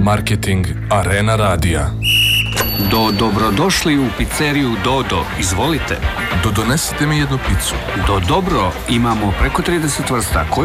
Marketing Arena Radija. Dobrodošli u pizzeriju Dodo, izvolite. Donesite mi jednu picu. Dobro, imamo preko 30 vrsta.